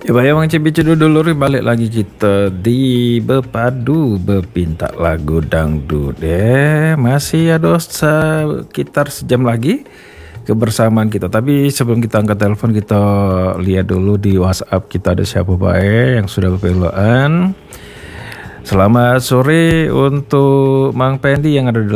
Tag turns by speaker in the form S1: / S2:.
S1: Ya bayang cibicu dulu balik lagi kita di Bepadu Bepinta lagu dangdut masih ada sekitar sejam lagi kebersamaan kita. Tapi sebelum kita angkat telepon, kita lihat dulu di WhatsApp kita ada siapa baik yang sudah berpeluang. Selamat sore untuk Mang Pendi yang ada di